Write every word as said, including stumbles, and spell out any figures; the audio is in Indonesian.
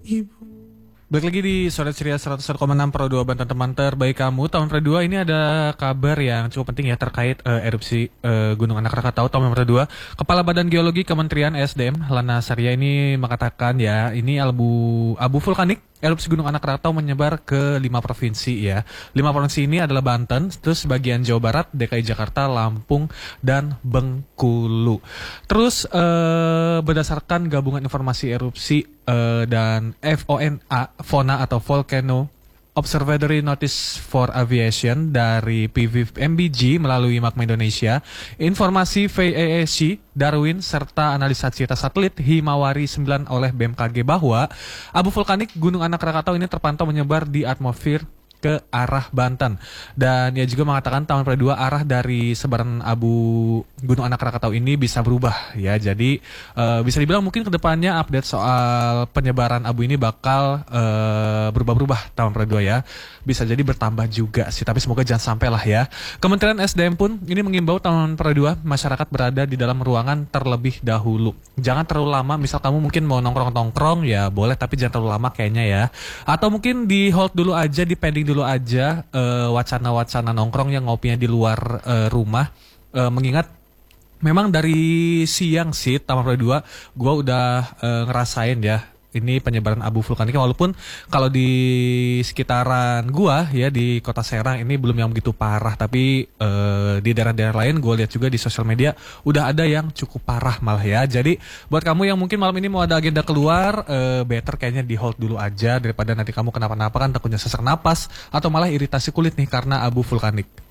Ibu. Balik lagi di Sore Ceria seratus satu koma enam Pro dua Banten teman terbaik kamu. Tahun Pro dua ini ada kabar yang cukup penting ya terkait uh, erupsi uh, Gunung Anak Rakatau tahun Pro dua. Kepala Badan Geologi Kementerian S D M Lana Saria ini mengatakan ya, ini abu abu vulkanik erupsi Gunung Anak Rakatau menyebar ke lima provinsi ya. Lima provinsi ini adalah Banten, terus bagian Jawa Barat, D K I Jakarta, Lampung, dan Bengkulu. Terus uh, berdasarkan gabungan informasi erupsi uh, dan F O N A, FONA atau Volcano Observatory Notice for Aviation dari P V M B G melalui Magma Indonesia, informasi V A A C, Darwin, serta analisa cita satelit Himawari sembilan oleh B M K G bahwa abu vulkanik Gunung Anak Rakatau ini terpantau menyebar di atmosfer ke arah Banten. Dan ia juga mengatakan tahun Pro dua arah dari sebaran abu Gunung Anak Rakatau ini bisa berubah ya. Jadi uh, bisa dibilang mungkin kedepannya update soal penyebaran abu ini bakal uh, berubah-berubah tahun Pro dua ya. Bisa jadi bertambah juga sih, tapi semoga jangan sampai lah ya. Kementerian S D M pun ini mengimbau tahun Pro dua masyarakat berada di dalam ruangan terlebih dahulu. Jangan terlalu lama, misal kamu mungkin mau nongkrong-nongkrong ya boleh, tapi jangan terlalu lama kayaknya ya. Atau mungkin di hold dulu aja, di pending dulu aja uh, wacana-wacana nongkrong yang ngopinya di luar uh, rumah, uh, mengingat memang dari siang sih tahun Pro dua gue udah uh, ngerasain ya ini penyebaran abu vulkanik, walaupun kalau di sekitaran gua ya di Kota Serang ini belum yang begitu parah, tapi uh, di daerah-daerah lain gua lihat juga di sosial media udah ada yang cukup parah malah ya. Jadi buat kamu yang mungkin malam ini mau ada agenda keluar, uh, better kayaknya di hold dulu aja daripada nanti kamu kenapa-napa kan, takutnya sesak napas atau malah iritasi kulit nih karena abu vulkanik.